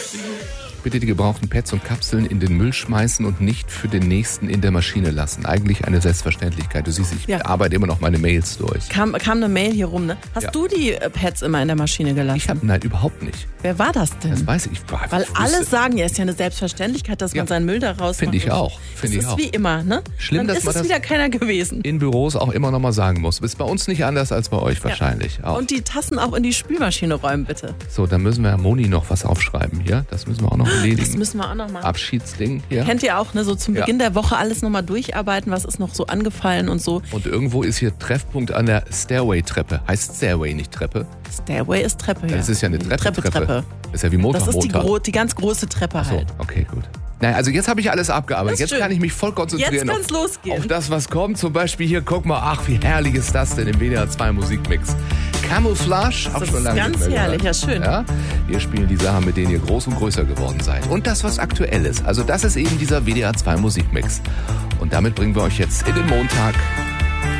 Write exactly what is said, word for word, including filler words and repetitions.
Bitte die gebrauchten Pads und Kapseln in den Müll schmeißen und nicht für den nächsten in der Maschine lassen. Eigentlich eine Selbstverständlichkeit. Du siehst, ich ja. arbeite immer noch meine Mails durch. Kam, kam eine Mail hier rum, ne? Hast ja. du die Pads immer in der Maschine gelassen? Ich habe, nein, überhaupt nicht. Wer war das denn? Das weiß ich. Boah, Weil alle sagen, ja, ist ja eine Selbstverständlichkeit, dass ja. man seinen Müll da rausmacht. Finde ich auch. Finde ich ist auch. wie immer, ne? Schlimm, Dann dass ist man es das wieder keiner gewesen. In Büros auch immer noch mal sagen muss. Ist bei uns nicht anders als bei euch wahrscheinlich. Ja. Auch. Und die Tassen auch in die Spülmaschine räumen, bitte. So, dann müssen wir Moni noch was aufschreiben hier. Das müssen wir auch noch erledigen. Das müssen wir auch noch machen. Abschiedsding hier. Kennt ihr auch, ne? So zum Beginn ja. der Woche alles nochmal durcharbeiten, was ist noch so angefallen und so. Und irgendwo ist hier Treffpunkt an der Stairway-Treppe. Heißt Stairway, nicht Treppe? Stairway ist Treppe, ja. Das ist ja eine Treppe, Treppe, Treppe. Treppe. Das ist ja wie Montag, Das ist die, Montag. gro- die ganz große Treppe Ach so, halt. okay, gut. Naja, also jetzt habe ich alles abgearbeitet. Jetzt schön. kann ich mich voll konzentrieren jetzt kann's auf, losgehen. auf das, was kommt. Zum Beispiel hier, guck mal, ach, wie herrlich ist das denn im W D R zwei Musikmix. Camouflage, auch das schon lange ganz nicht mehr herrlich, gehört. ja schön. Ja, wir spielen die Sachen, mit denen ihr groß und größer geworden seid. Und das, was aktuell ist. Also das ist eben dieser W D R zwei Musikmix. Und damit bringen wir euch jetzt in den Montag